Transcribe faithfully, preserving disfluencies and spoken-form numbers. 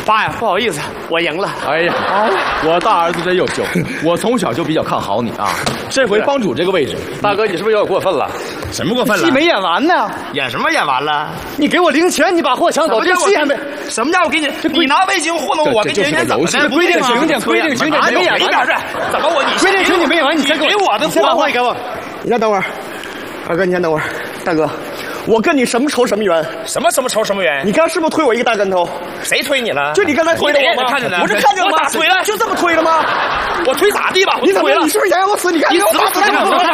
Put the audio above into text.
爸呀，不好意思，我赢了。 哎呀，我大儿子真优秀，我从小就比较看好你啊。这回帮主这个位置，大哥你是不是有点过分了？ 什么过分了？ 戏没演完呢。 演什么演完了？ 你给我零钱，你把货抢走，这戏还没。 什么叫我给你？你拿味精糊弄我，给你零钱怎么的？ 规定情景，规定情景没演完。 一边去！怎么我你规定情景没演完，你先给我的先把货给我。你先等会儿，二哥，你先等会儿，大哥。我跟你什么仇什么冤？ 什么什么仇什么冤？ 你刚是不是推我一个大跟头？ 谁推你了？ 就你刚才推的我吗？ 看见了， 我是看见了吗？ 我咋推了？ 就这么推的吗？ 我推咋地吧？ 你怎么？你是不是想让我死？你看你给我打死！